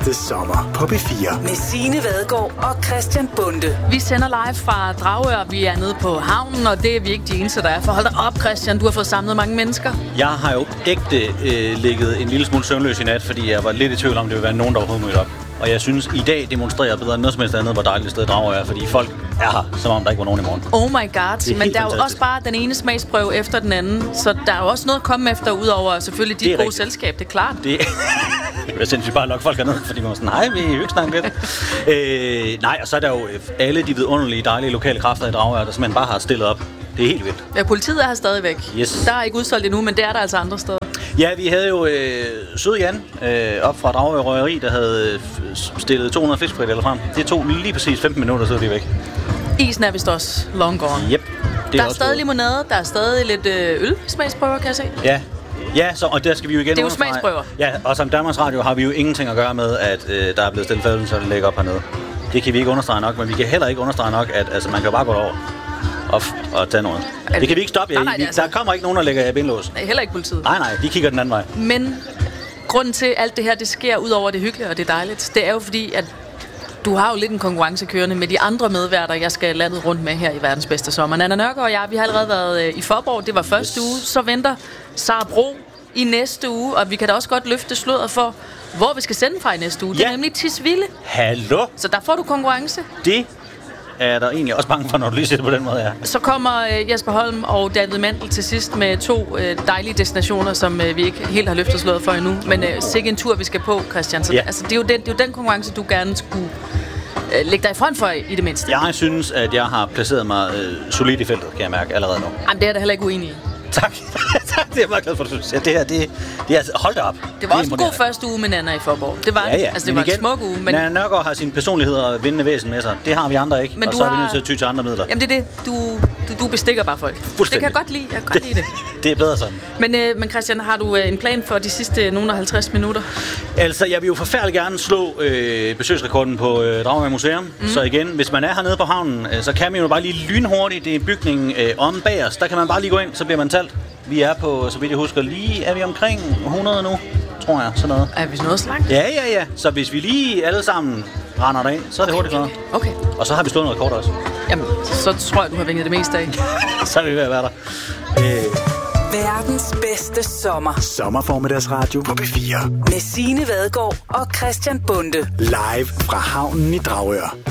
bedste sommer på P4. Med Signe Vadgaard og Christian Bonde. Vi sender live fra Dragør. Vi er nede på havnen, og det er vi ikke de eneste, der er. For hold da op, Christian. Du har fået samlet mange mennesker. Jeg har jo ægte ligget en lille smule søvnløs i nat, fordi jeg var lidt i tvivl om, det ville være nogen, der overhovedet mødte op. Og jeg synes, i dag demonstrerer bedre end noget som helst andet, hvor dejligt sted Dragør er, fordi folk er her, som om der ikke var nogen i morgen. Oh my god. Men der er jo også bare den ene smagsprøve efter den anden, så der er jo også noget at komme efter, udover selvfølgelig dit gode selskab, det er klart. Det er sindssygt bare at lokke folk herned, fordi man var sådan, nej, vi er jo ikke snakket lidt. Nej, og så er der jo alle de vidunderlige, dejlige lokale kræfter i Dragør, der simpelthen bare har stillet op. Det er helt vildt. Ja, politiet er her stadigvæk. Yes. Der er ikke udsolgt endnu, men det er der altså andre steder. Ja, vi havde jo Sød Jan op fra Dragør Røgeri, der havde stillet 200 fiskfrikadeller frem. Det tog lige præcis 15 minutter, så er de væk. Isen er vist også long gone. Yep. Der er stadig limonade, der er stadig lidt ølsmagsprøver, kan jeg se. Ja, så, og der skal vi jo igen. Det er jo smagsprøver. Ja, og som Danmarks Radio har vi jo ingenting at gøre med, at der er blevet stillet fælden, så det ligger op hernede. Det kan vi ikke understrege nok, men vi kan heller ikke understrege nok, at altså, man kan bare gå over og tage noget. Det kan vi ikke stoppe. Der kommer ikke nogen, der lægger bindlås. Nej, heller ikke politiet. Nej, de kigger den anden vej. Men grunden til alt det her, det sker ud over det hyggelige og det er dejligt, det er jo fordi, at du har jo lidt en konkurrence kørende med de andre medværter, jeg skal landet rundt med her i verdens bedste sommer. Nanna Nørgaard og jeg, vi har allerede været i Faaborg. Det var første uge. Så venter Sara Bro i næste uge, og vi kan da også godt løfte sløret for, hvor vi skal sende fra i næste uge. Det er nemlig Tisvilde. Hallo? Så der får du konkurrence. Det er der egentlig også bange for, når du lige siger det på den måde, ja. Så kommer Jesper Holm og David Mandel til sidst med 2 dejlige destinationer, som vi ikke helt har løftet slået for endnu. Men sikke en tur, vi skal på, Christian. Så altså, det er jo den konkurrence, du gerne skulle lægge dig i front for i det mindste. Jeg synes, at jeg har placeret mig solidt i feltet, kan jeg mærke allerede nu. Jamen, det er jeg da heller ikke uenig i. Tak. Det er jeg meget glad for, at du siger. Det her, det er hold da op. Det var også en god første uge med Nanna i Faaborg. Det var altså, det var en smuk uge. Men Nanna Nørgaard har sin personlighed og vindende væsen med sig. Det har vi andre ikke. Men og så er vi nødt til at ty til andre midler. Jamen det er det. Du bestikker bare folk. Det kan jeg godt lide. Jeg kan godt lide det. Det er bedre sådan. Men Christian, har du en plan for de sidste nogle 50 minutter? Altså, jeg vil jo forfærdeligt gerne slå besøgsrekorden på Dragør Museum. Så igen, hvis man er hernede på havnen, så kan man jo bare lige lynhurtigt. Det er bygningen om bag os. Der kan man bare lige gå ind, så bliver man talt. Vi er på, så vidt jeg husker, er vi omkring 100 nu, tror jeg, sådan noget. Er vi noget slankt? Ja. Så hvis vi lige alle sammen render derind, så er det hurtigt noget. Okay. Og så har vi slået noget kort også. Jamen, så tror jeg, du har vinget det meste af. Så er vi ved at være der. Verdens bedste sommer. Sommerformiddagsradio på P4. Med Signe Vadgaard og Christian Bonde. Live fra havnen i Dragør.